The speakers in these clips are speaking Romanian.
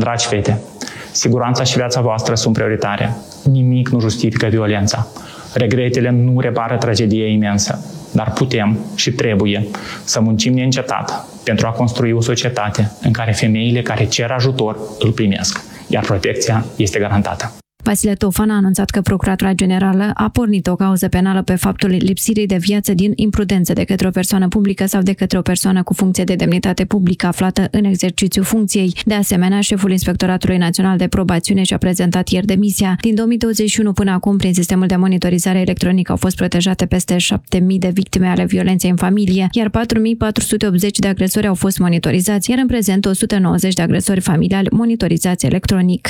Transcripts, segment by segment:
Dragi fete, siguranța și viața voastră sunt prioritare. Nimic nu justifică violența. Regretele nu repară tragedie imensă, dar putem și trebuie să muncim neîncetat pentru a construi o societate în care femeile care cer ajutor îl primesc, iar protecția este garantată. Vasile Tofan a anunțat că Procuratura Generală a pornit o cauză penală pe faptul lipsirii de viață din imprudență de către o persoană publică sau de către o persoană cu funcție de demnitate publică aflată în exercițiu funcției. De asemenea, șeful Inspectoratului Național de Probațiune și-a prezentat ieri demisia. Din 2021 până acum, prin sistemul de monitorizare electronică au fost protejate peste 7.000 de victime ale violenței în familie, iar 4.480 de agresori au fost monitorizați, iar în prezent 190 de agresori familiali monitorizați electronic.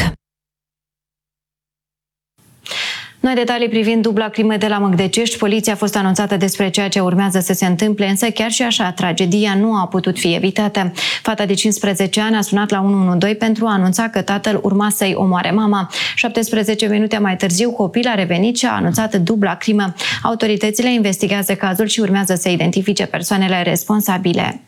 Noi detalii privind dubla crimă de la Măgdecești. Poliția a fost anunțată despre ceea ce urmează să se întâmple, însă chiar și așa, tragedia nu a putut fi evitată. Fata de 15 ani a sunat la 112 pentru a anunța că tatăl urma să-i omoare mama. 17 minute mai târziu, copilul a revenit și a anunțat dubla crimă. Autoritățile investigează cazul și urmează să identifice persoanele responsabile.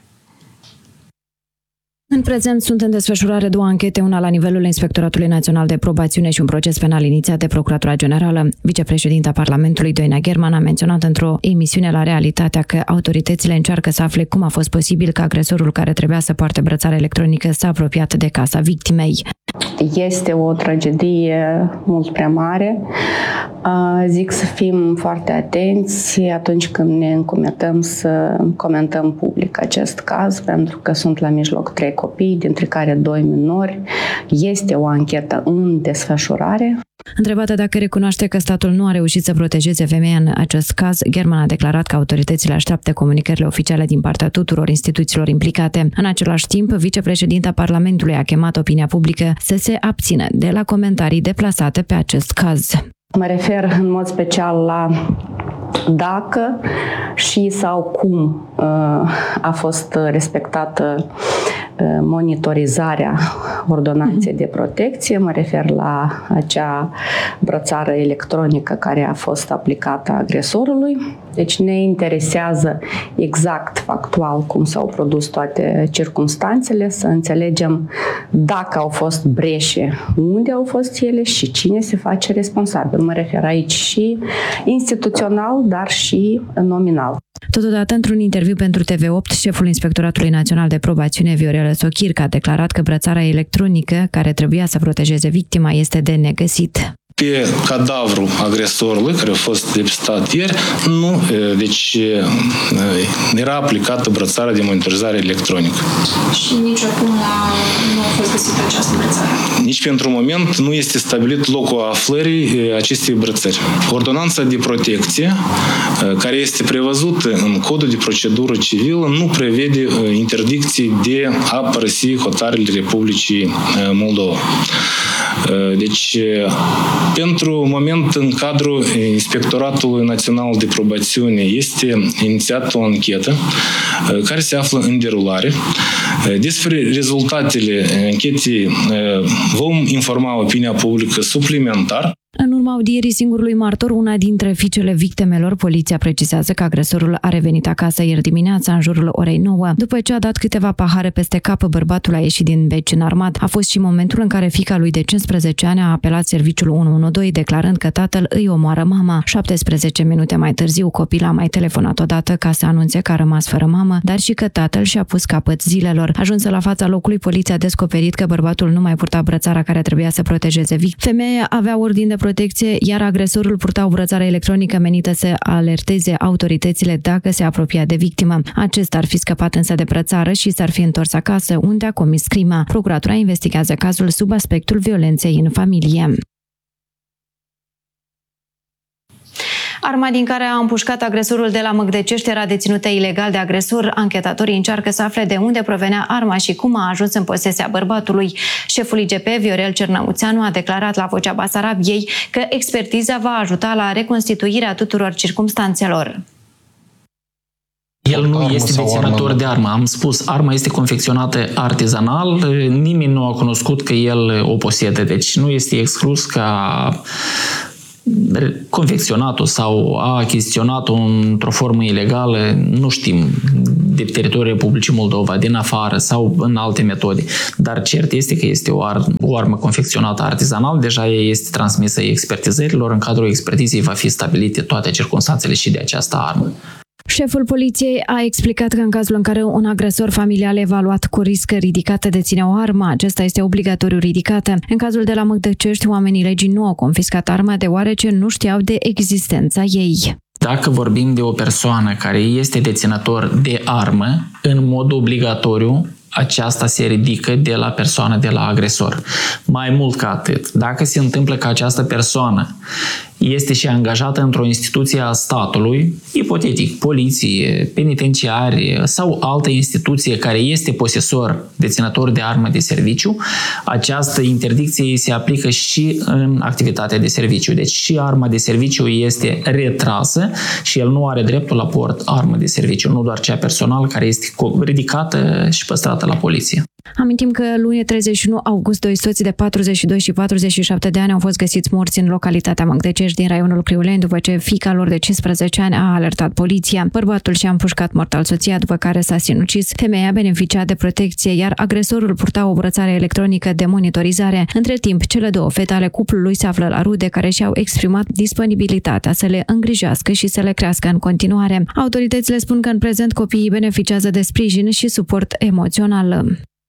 În prezent sunt în desfășurare două anchete, una la nivelul Inspectoratului Național de Probațiune și un proces penal inițiat de Procuratura Generală. Vicepreședinta Parlamentului, Doina German, a menționat într-o emisiune la Realitatea că autoritățile încearcă să afle cum a fost posibil că agresorul care trebuia să poarte brățară electronică s-a apropiat de casa victimei. Este o tragedie mult prea mare. Zic să fim foarte atenți atunci când ne încumetăm să comentăm public acest caz, pentru că sunt la mijloc 3 copii, dintre care 2 minori. Este o anchetă în desfășurare. Întrebată dacă recunoaște că statul nu a reușit să protejeze femeia în acest caz, German a declarat că autoritățile așteaptă comunicările oficiale din partea tuturor instituțiilor implicate. În același timp, vicepreședinta Parlamentului a chemat opinia publică să se abțină de la comentarii deplasate pe acest caz. Mă refer în mod special la dacă și sau cum a fost respectată monitorizarea ordonanței de protecție. Mă refer la acea brățară electronică care a fost aplicată agresorului. Deci ne interesează exact, factual, cum s-au produs toate circumstanțele, să înțelegem dacă au fost breșe, unde au fost ele și cine se face responsabil. Mă refer aici și instituțional, dar și nominal. Totodată, într-un interviu pentru TV8, șeful Inspectoratului Național de Probațiune, Viorel Sochirc, a declarat că brățara electronică, care trebuia să protejeze victima, este de negăsit. Pe cadavrul agresorului, care a fost depistat ieri, era aplicată brățara de monitorizare electronică. Și nici acum nu a fost găsită această brățară? Nici pentru moment nu este stabilit locul aflării acestei brățări. Ordonanța de protecție, care este prevăzută în Codul de Procedură Civilă, nu prevede interdicții de a părăsi hotarele Republicii Moldova. Deci, pentru moment, în cadrul Inspectoratului Național de Probațiune este inițiată o anchetă care se află în derulare. Despre rezultatele anchetei vom informa opinia publică suplimentar. În urma audierii singurului martor, una dintre fiicele victimelor, poliția precizează că agresorul a revenit acasă ieri dimineața, în jurul orei 9. După ce a dat câteva pahare peste cap, bărbatul a ieșit din beci înarmat. A fost și momentul în care fiica lui de 15 ani a apelat serviciul 112, declarând că tatăl îi omoară mama. 17 minute mai târziu, copilul a mai telefonat odată ca să anunțe că a rămas fără mamă, dar și că tatăl și-a pus capăt zilelor. Ajunsă la fața locului, poliția a descoperit că bărbatul nu mai purta brățara care trebuia să protejeze victima. Femeia avea ordin de protecție, iar agresorul purta o brățară electronică menită să alerteze autoritățile dacă se apropia de victimă. Acesta ar fi scăpat însă de brățară și s-ar fi întors acasă, unde a comis crima. Procuratura investigează cazul sub aspectul violenței în familie. Arma din care a împușcat agresorul de la Măgdecești era deținută ilegal de agresor. Anchetatorii încearcă să afle de unde provenea arma și cum a ajuns în posesia bărbatului. Șeful IGP, Viorel Cernăuțeanu, a declarat la Vocea Basarabiei că expertiza va ajuta la reconstituirea tuturor circumstanțelor. El nu este deținător de armă. Am spus, arma este confecționată artizanal, nimeni nu a cunoscut că el o posedă. Deci nu este exclus ca confecționat-o sau a achiziționat-o într-o formă ilegală, nu știm, de teritoriul Republicii Moldova, din afară sau în alte metode. Dar cert este că este o armă confecționată artizanal, deja ea este transmisă expertizărilor, în cadrul expertizei va fi stabilite toate circunstanțele și de această armă. Șeful poliției a explicat că în cazul în care un agresor familial evaluat cu risc ridicat deține o armă, acesta este obligatoriu ridicată. În cazul de la Măgdăcești, oamenii legii nu au confiscat arma deoarece nu știau de existența ei. Dacă vorbim de o persoană care este deținător de armă, în mod obligatoriu, aceasta se ridică de la persoană, de la agresor. Mai mult ca atât, dacă se întâmplă că această persoană este și angajată într-o instituție a statului, ipotetic, poliție, penitenciarie sau altă instituție care este posesor, deținător de armă de serviciu, această interdicție se aplică și în activitatea de serviciu. Deci și arma de serviciu este retrasă și el nu are dreptul la port armă de serviciu, nu doar cea personală care este ridicată și păstrată la poliție. Amintim că luni 31 august, doi soți de 42 și 47 de ani au fost găsiți morți în localitatea Măgdăcești din raionul Criuleni după ce fiica lor de 15 ani a alertat poliția. Bărbatul și-a împușcat mortal soția, după care s-a sinucis. Femeia beneficia de protecție, iar agresorul purta o brățară electronică de monitorizare. Între timp, cele două fete ale cuplului se află la rude care și-au exprimat disponibilitatea să le îngrijească și să le crească în continuare. Autoritățile spun că în prezent copiii beneficiază de sprijin și suport emoțional.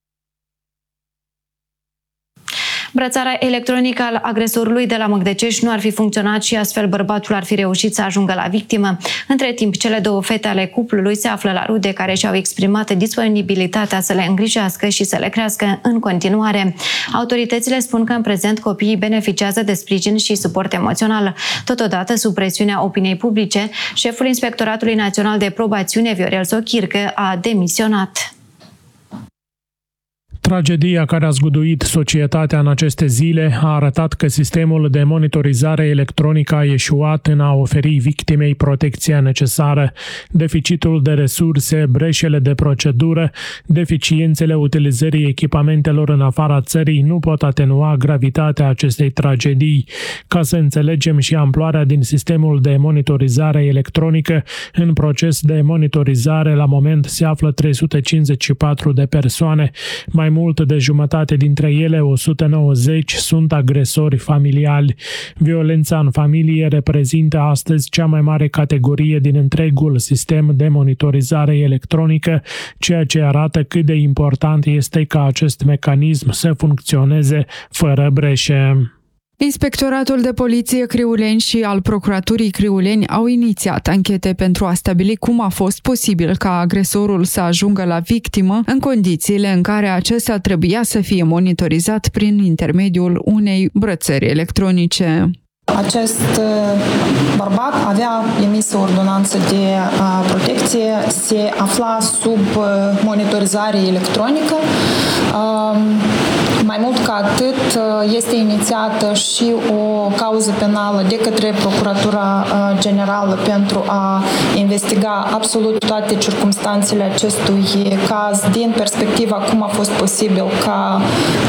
Brățara electronică al agresorului de la Măgdăcești nu ar fi funcționat și astfel bărbatul ar fi reușit să ajungă la victimă. Între timp, cele două fete ale cuplului se află la rude care și-au exprimat disponibilitatea să le îngrijească și să le crească în continuare. Autoritățile spun că în prezent copiii beneficiază de sprijin și suport emoțional. Totodată, sub presiunea opiniei publice, șeful Inspectoratului Național de Probațiune, Viorel Sochircă, a demisionat. Tragedia care a zguduit societatea în aceste zile a arătat că sistemul de monitorizare electronică a eșuat în a oferi victimei protecția necesară. Deficitul de resurse, breșele de procedură, deficiențele utilizării echipamentelor în afara țării nu pot atenua gravitatea acestei tragedii. Ca să înțelegem și amploarea din sistemul de monitorizare electronică, în proces de monitorizare la moment se află 354 de persoane. Mai mult de jumătate dintre ele, 190, sunt agresori familiali. Violența în familie reprezintă astăzi cea mai mare categorie din întregul sistem de monitorizare electronică, ceea ce arată cât de important este ca acest mecanism să funcționeze fără breșe. Inspectoratul de Poliție Criuleni și al Procuraturii Criuleni au inițiat anchete pentru a stabili cum a fost posibil ca agresorul să ajungă la victimă în condițiile în care acesta trebuia să fie monitorizat prin intermediul unei brățări electronice. Acest bărbat avea emisă ordonanță de protecție, se afla sub monitorizare electronică. Mai mult ca atât, este inițiată și o cauză penală de către Procuratura Generală pentru a investiga absolut toate circumstanțele acestui caz din perspectiva cum a fost posibil ca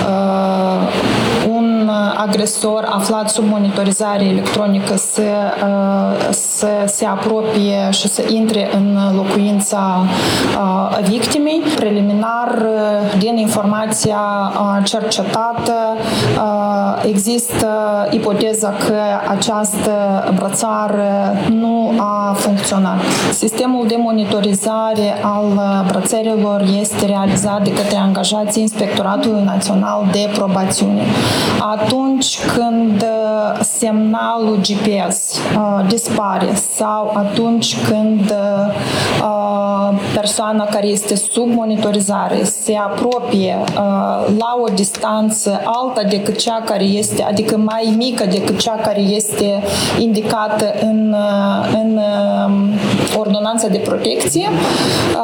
un agresor aflat sub monitorizare electronică să se apropie și să intre în locuința victimei. Preliminar, din informația cercetată, există ipoteza că această brățară nu a funcționat. Sistemul de monitorizare al brățărilor este realizat de către angajații Inspectoratului Național de Probațiune. Atunci când semnalul GPS dispare sau atunci când persoana care este sub monitorizare se apropie la o distanță alta decât cea care este, adică mai mică decât cea care este indicată în ordonanța de protecție,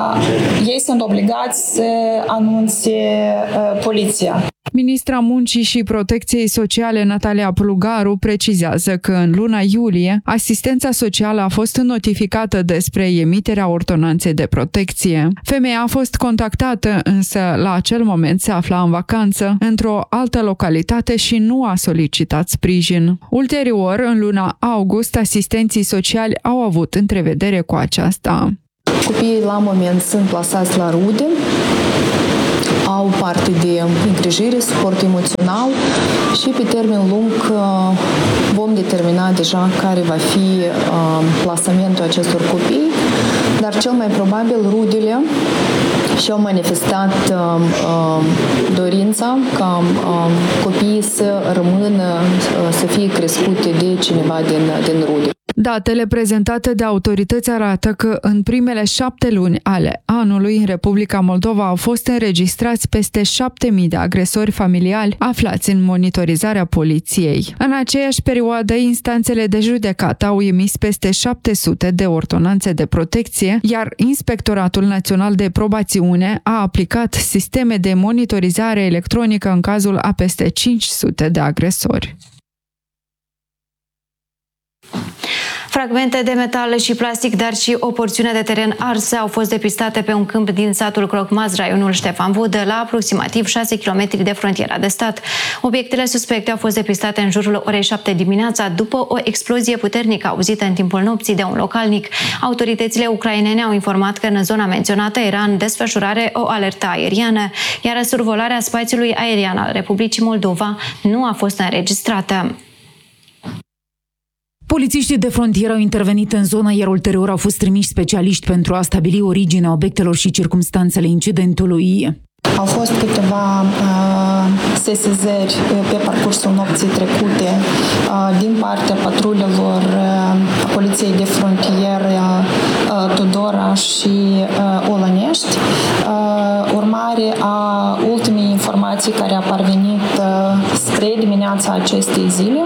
ei sunt obligați să anunțe poliția. Ministra Muncii și Protecției Sociale Natalia Plugaru precizează că în luna iulie asistența socială a fost notificată despre emiterea ordonanței de protecție. Femeia a fost contactată, însă la acel moment se afla în vacanță într-o altă localitate și nu a solicitat sprijin. Ulterior, în luna august, asistenții sociali au avut întrevedere cu aceasta. Copiii la moment sunt plasați la rude, au parte de îngrijire, suport emoțional și pe termen lung vom determina deja care va fi plasamentul acestor copii, dar cel mai probabil rudele și-au manifestat dorința ca copiii să rămână, să fie crescute de cineva din rude. Datele prezentate de autorități arată că în primele 7 luni ale anului în Republica Moldova au fost înregistrați peste 7.000 de agresori familiali aflați în monitorizarea poliției. În aceeași perioadă, instanțele de judecată au emis peste 700 de ordonanțe de protecție, iar Inspectoratul Național de Probațiune a aplicat sisteme de monitorizare electronică în cazul a peste 500 de agresori. Fragmente de metal și plastic, dar și o porțiune de teren arse au fost depistate pe un câmp din satul Crocmaz, raionul Ștefan Vodă, la aproximativ 6 km de frontiera de stat. Obiectele suspecte au fost depistate în jurul orei 7 dimineața, după o explozie puternică auzită în timpul nopții de un localnic. Autoritățile ucrainene au informat că în zona menționată era în desfășurare o alertă aeriană, iar survolarea spațiului aerian al Republicii Moldova nu a fost înregistrată. Polițiștii de frontieră au intervenit în zonă, iar ulterior au fost trimiși specialiști pentru a stabili originea obiectelor și circumstanțele incidentului. Au fost câteva sesizări pe parcursul nopții trecute din partea patrulelor Poliției de Frontieră Tudora și Olănești, urmare a ultimii informații care au parvenit spre dimineața acestei zile.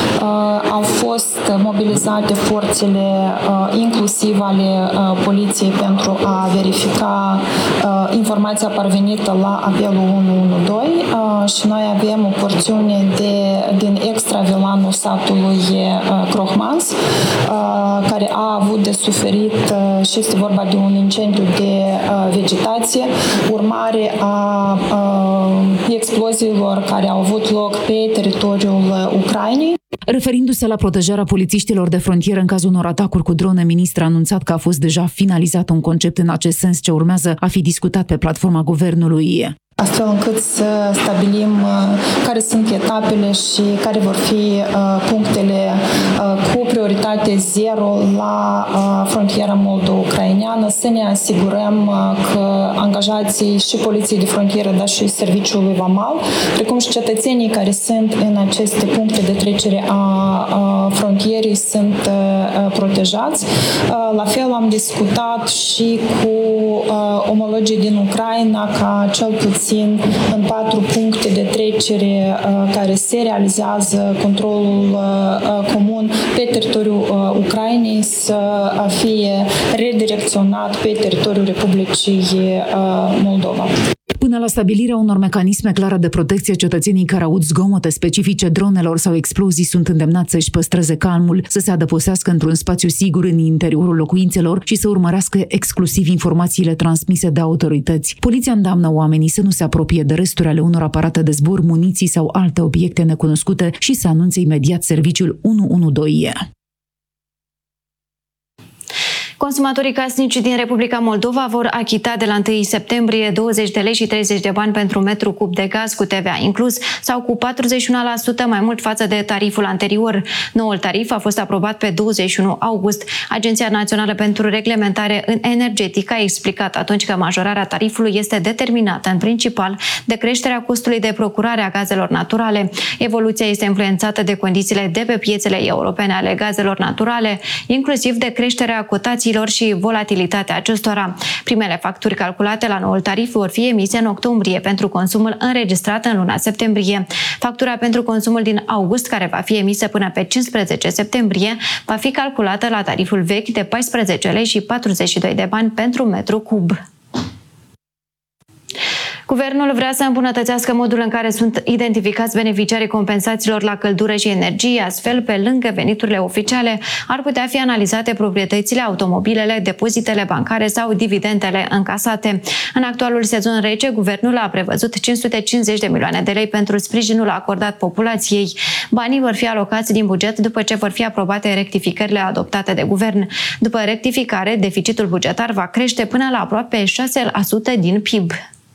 Au fost mobilizate forțele inclusiv ale poliției pentru a verifica informația parvenită la apelul 112 și noi avem o porțiune din extravilanul satului Crocmaz care a avut de suferit și este vorba de un incendiu de vegetație, urmare a exploziilor care au avut loc pe teritoriul Ucrainei. Referindu-se la protejarea polițiștilor de frontieră în cazul unor atacuri cu drone, ministra a anunțat că a fost deja finalizat un concept în acest sens ce urmează a fi discutat pe platforma guvernului. Astfel încât să stabilim care sunt etapele și care vor fi punctele cu prioritate zero la frontiera moldo-ucraineană, să ne asigurăm că angajații și Poliției de Frontieră, dar și Serviciului Vamal, precum și cetățenii care sunt în aceste puncte de trecere a frontierii sunt protejați. La fel am discutat și cu omologii din Ucraina ca cel puțin în 4 puncte de trecere care se realizează controlul comun pe teritoriul Ucrainei să fie redirecționat pe teritoriul Republicii Moldova. Până la stabilirea unor mecanisme clare de protecție, cetățenii care aud zgomote specifice dronelor sau explozii sunt îndemnați să-și păstreze calmul, să se adăpostească într-un spațiu sigur în interiorul locuințelor și să urmărească exclusiv informațiile transmise de autorități. Poliția îndeamnă oamenii să nu se apropie de resturi ale unor aparate de zbor, muniții sau alte obiecte necunoscute și să anunțe imediat serviciul 112. Consumatorii casnici din Republica Moldova vor achita de la 1 septembrie 20 de lei și 30 de bani pentru metru cub de gaz cu TVA inclus sau cu 41% mai mult față de tariful anterior. Noul tarif a fost aprobat pe 21 august. Agenția Națională pentru Reglementare în Energetică a explicat atunci că majorarea tarifului este determinată în principal de creșterea costului de procurare a gazelor naturale. Evoluția este influențată de condițiile de pe piețele europene ale gazelor naturale, inclusiv de creșterea cotațiilor și volatilitatea acestora. Primele facturi calculate la noul tarif vor fi emise în octombrie pentru consumul înregistrat în luna septembrie. Factura pentru consumul din august, care va fi emisă până pe 15 septembrie, va fi calculată la tariful vechi de 14 lei și 42 de bani pentru metru cub. Guvernul vrea să îmbunătățească modul în care sunt identificați beneficiarii compensațiilor la căldură și energie, astfel, pe lângă veniturile oficiale, ar putea fi analizate proprietățile, automobilele, depozitele bancare sau dividendele încasate. În actualul sezon rece, guvernul a prevăzut 550 de milioane de lei pentru sprijinul acordat populației. Banii vor fi alocați din buget după ce vor fi aprobate rectificările adoptate de guvern. După rectificare, deficitul bugetar va crește până la aproape 6% din PIB.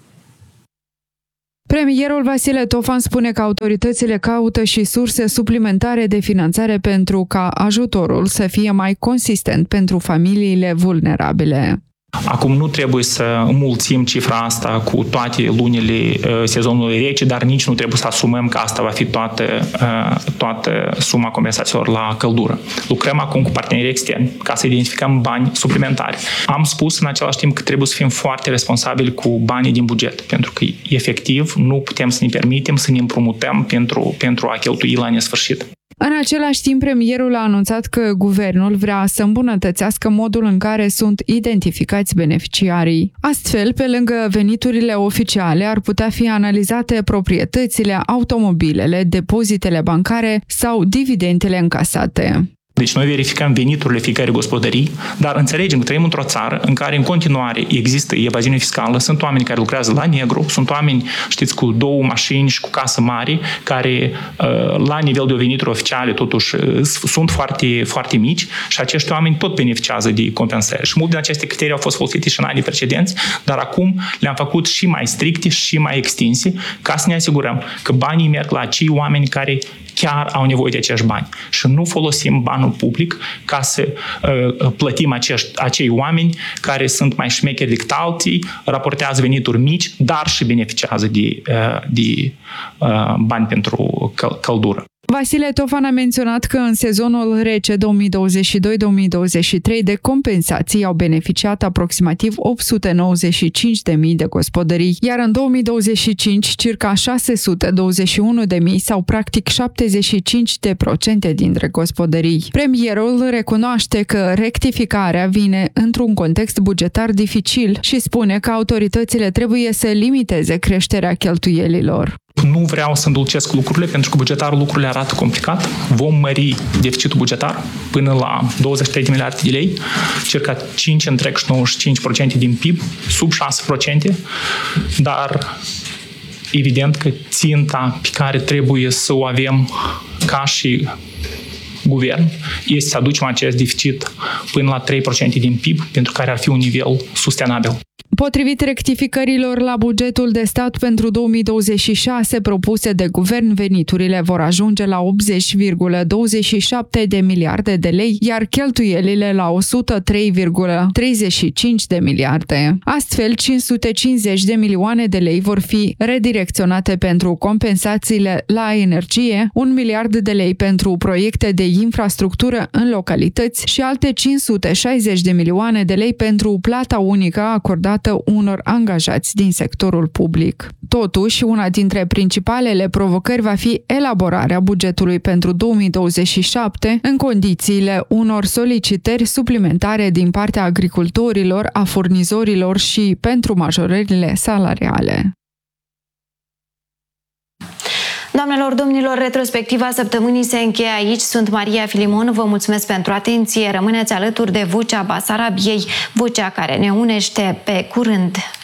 Premierul Vasile Tofan spune că autoritățile caută și surse suplimentare de finanțare pentru ca ajutorul să fie mai consistent pentru familiile vulnerabile. Acum nu trebuie să înmulțim cifra asta cu toate lunile sezonului rece, dar nici nu trebuie să asumăm că asta va fi toată suma compensațiilor la căldură. Lucrăm acum cu partenerii externi ca să identificăm bani suplimentari. Am spus în același timp că trebuie să fim foarte responsabili cu banii din buget, pentru că efectiv nu putem să ne permitem să ne împrumutăm pentru a cheltui la nesfârșit. În același timp, premierul a anunțat că guvernul vrea să îmbunătățească modul în care sunt identificați beneficiarii. Astfel, pe lângă veniturile oficiale, ar putea fi analizate proprietățile, automobilele, depozitele bancare sau dividendele încasate. Deci noi verificăm veniturile fiecare gospodării, dar înțelegem că trăim într-o țară în care în continuare există evaziune fiscală, sunt oameni care lucrează la negru, sunt oameni, știți, cu 2 mașini și cu casă mari, care la nivel de venituri oficiale totuși sunt foarte, foarte mici și acești oameni tot beneficiază de compensări. Și multe din aceste criterii au fost folosite și în anii precedenți, dar acum le-am făcut și mai stricte și mai extinse ca să ne asigurăm că banii merg la acei oameni care chiar au nevoie de acești bani. Și nu folosim banul public ca să plătim acei oameni care sunt mai șmecheri decât alții, raportează venituri mici, dar și beneficiază de bani pentru căldură. Vasile Tofan a menționat că în sezonul rece 2022-2023 de compensații au beneficiat aproximativ 895.000 de gospodării, iar în 2025 circa 621.000 sau practic 75% dintre gospodării. Premierul recunoaște că rectificarea vine într-un context bugetar dificil și spune că autoritățile trebuie să limiteze creșterea cheltuielilor. Nu vreau să îndulcesc lucrurile, pentru că bugetarul lucrurile arată complicat. Vom mări deficitul bugetar până la 23 de miliarde de lei, circa 5,95% din PIB, sub 6%, dar evident că ținta pe care trebuie să o avem ca și guvern este să aducem acest deficit până la 3% din PIB, pentru care ar fi un nivel sustenabil. Potrivit rectificărilor la bugetul de stat pentru 2026 propuse de guvern, veniturile vor ajunge la 80,27 de miliarde de lei, iar cheltuielile la 103,35 de miliarde. Astfel, 550 de milioane de lei vor fi redirecționate pentru compensațiile la energie, 1 miliard de lei pentru proiecte de infrastructură în localități și alte 560 de milioane de lei pentru plata unică acordată unor angajați din sectorul public. Totuși, una dintre principalele provocări va fi elaborarea bugetului pentru 2027 în condițiile unor solicitări suplimentare din partea agricultorilor, a furnizorilor și pentru majorările salariale. Doamnelor, domnilor, retrospectiva săptămânii se încheie aici. Sunt Maria Filimon, vă mulțumesc pentru atenție. Rămâneți alături de Vocea Basarabiei, vocea care ne unește. Pe curând!